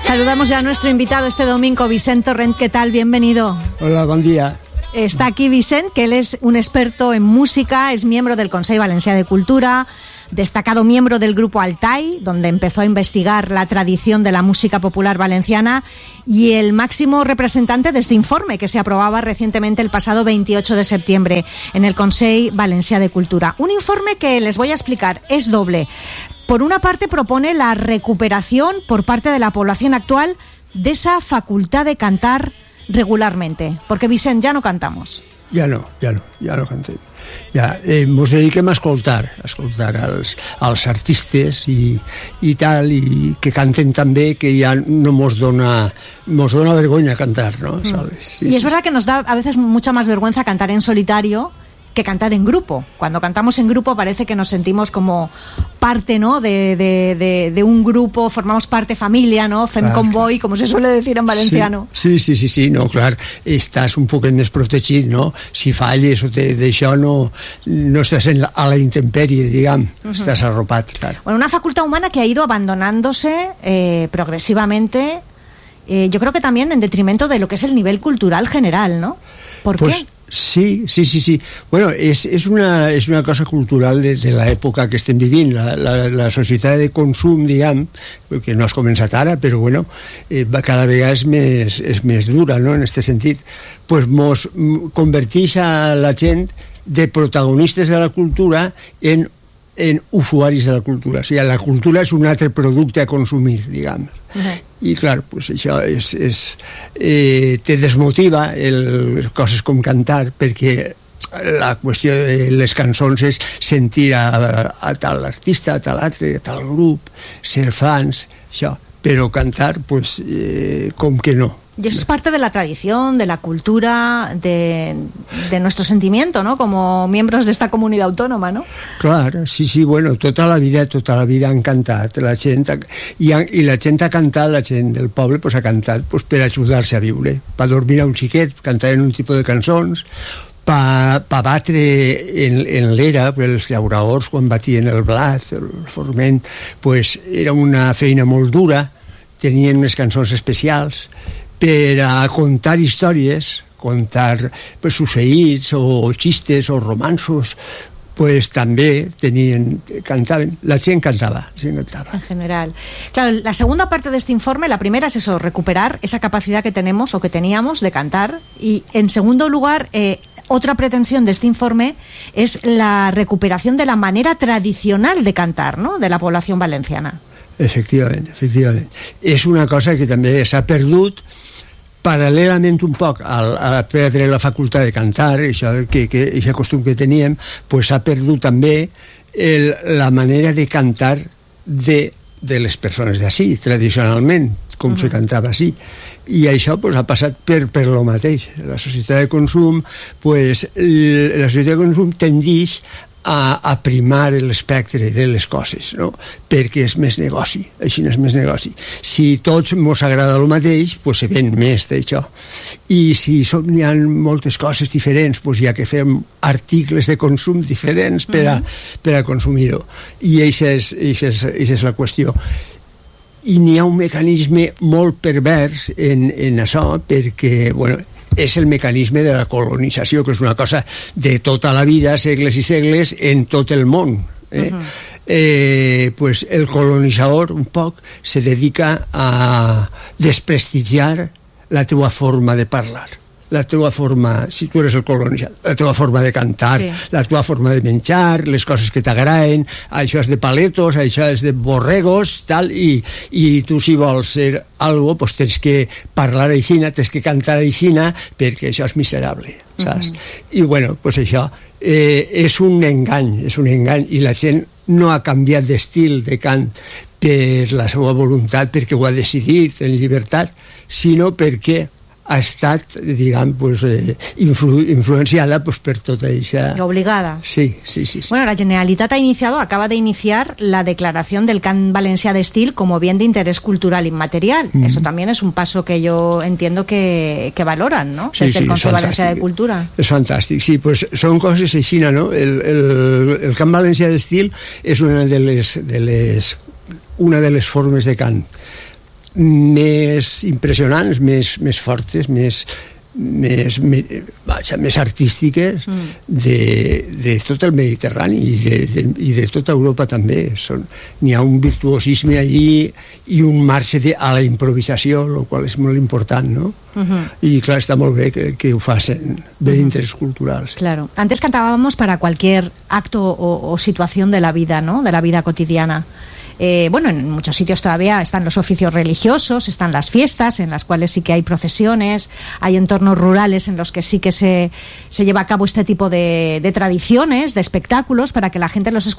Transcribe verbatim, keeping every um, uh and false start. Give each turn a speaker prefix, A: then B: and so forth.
A: Saludamos ya a nuestro invitado este domingo, Vicent Torrent. ¿Qué tal? Bienvenido.
B: Hola, buen día.
A: Está aquí Vicent, que él es un experto en música, es miembro del Consell Valencià de Cultura, destacado miembro del grupo Altai, donde empezó a investigar la tradición de la música popular valenciana, y el máximo representante de este informe que se aprobaba recientemente el pasado veintiocho de septiembre en el Consell Valencià de Cultura. Un informe que les voy a explicar, es doble. Por una parte propone la recuperación por parte de la población actual de esa facultad de cantar regularmente, porque Vicent, ja no cantamos.
B: Ja no, ja no, ja no cantem. Ja, eh, mos dediquem a escoltar, a escoltar als, als artistes i, i tal, i que canten també, que ja no mos dona, mos dona vergonya cantar, ¿no? ¿Sabes? Sí,
A: y es
B: sí,
A: verdad que nos da a veces mucha más vergüenza cantar en solitario que cantar en grupo. Cuando cantamos en grupo parece que nos sentimos como parte, ¿no?, de, de, de, de un grupo, formamos parte familia, ¿no?, fem
B: clar,
A: convoy, como se suele decir en valenciano.
B: Sí, sí, sí, sí, no, clar, estàs un poquet més protegit, no? Si falles o d'això no, no estàs en la, a la intempèrie, diguem, uh-huh. Estàs arropat, clar.
A: Bueno, una facultad humana que ha ido abandonándose eh, progresivamente, eh, yo creo que también en detrimento de lo que es el nivel cultural general, ¿no? ¿Por pues, qué?
B: Sí, sí, sí, sí. Bueno, és, és, una, és una cosa cultural de, de l'època que estem vivint. La, la, la societat de consum, diguem, que no has començat ara, però bueno, eh, cada vegada és més, és més dura, no?, en aquest sentit. Pues mos converteix a la gent de protagonistes de la cultura en, en usuaris de la cultura. O sigui, la cultura és un altre producte a consumir, diguem. Uh-huh. I clar, pues això és, és, eh, te desmotiva el, coses com cantar, perquè la qüestió de les cançons és sentir a, a tal artista, a tal altre, a tal grup, ser fans, això, però cantar, pues, eh, com que no.
A: Y eso es parte de la tradición, de la cultura, de, de nuestro sentimiento, ¿no?, como miembros de esta comunidad autónoma, ¿no?
B: Clar, sí, sí, bueno, tota la vida, tota la vida han cantat, la gent, i, i la gent ha cantat, la gent del poble pues, ha cantat pues, per ajudar-se a viure, per dormir a un xiquet, cantaven un tipus de cançons, per pa batre en, en l'era, pues, els llauradors quan batien el blat, el forment, pues, era una feina molt dura, tenien unes cançons especials, per a contar històries, contar pues, succeïts o xistes o romansos, pues també tenien, cantaven, la gent cantava, la gent cantava.
A: En general. Claro, la segunda parte de este informe, la primera es eso, recuperar esa capacidad que tenemos o que teníamos de cantar, y en segundo lugar, eh, otra pretensión de este informe es la recuperación de la manera tradicional de cantar, ¿no?, de la población valenciana.
B: Efectivament, efectivament. És una cosa que també s'ha perdut paral·lelament un poc al, a perdre la facultat de cantar, això que, que, aquest costum que teníem, pues s'ha perdut també el, la manera de cantar de, de les persones d'ací, tradicionalment, com uh-huh. se cantava així. I això pues, ha passat per, per lo mateix. La societat de consum, pues, la societat de consum tendeix a, a primar l'espectre de les coses, no? Perquè és més negoci, així no és més negoci. Si tots mos agrada el mateix, pues se ven més d'això. I si som, hi ha moltes coses diferents, pues ja que fem articles de consum diferents per a, per a consumir-ho. I això és, això és, això és la qüestió. I n'hi ha un mecanisme molt pervers en, en això, perquè, bueno, és el mecanisme de la colonització, que és una cosa de tota la vida, segles i segles, en tot el món. Eh? Uh-huh. eh, pues el colonitzador un poc se dedica a desprestigiar la teva forma de parlar, la teva forma, si tu eres el colonitzador, la teva forma de cantar, sí. La teva forma de menjar, les coses que t'agraden, això és de paletos, això és de borregos, tal, i, i tu si vols ser algo, pues tens que parlar aixina, tens que cantar aixina, perquè això és miserable, saps? Uh-huh. I bueno, pues això eh, és un engany, és un engany, i la gent no ha canviat d'estil de cant per la seva voluntat, perquè ho ha decidit en llibertat, sinó perquè ha estat, diguem, pues, eh, influ influenciada pues, per tota aquesta...
A: Obligada.
B: Sí, sí, sí, sí.
A: Bueno, la Generalitat ha iniciado, acaba de iniciar la declaración del cant valencià d'estil como bien de interés cultural inmaterial. Mm. Eso también es un paso que yo entiendo que, que valoran, ¿no?
B: Sí,
A: Desde
B: sí,
A: el Consell Valencià de Cultura. És
B: fantàstic, sí, pues són coses així, no? El, el, el cant valencià d'estil és una de les, de les, una de les formes de cant més impressionants, més, més fortes, més, més, més, vaja, més artístiques mm. de, de tot el Mediterrani i de, de, i de tota Europa també. Són, n'hi ha un virtuosisme allí i un marge de, a la improvisació, el qual és molt important, no? Uh-huh. Y claro, está muy bien que, que lo hacen de uh-huh. interés culturales.
A: Claro. Antes cantábamos para cualquier acto o, o situación de la vida, ¿no? De la vida cotidiana. Eh, bueno, en muchos sitios todavía están los oficios religiosos, están las fiestas en las cuales sí que hay procesiones, hay entornos rurales en los que sí que se, se lleva a cabo este tipo de, de tradiciones, de espectáculos, para que la gente los escuche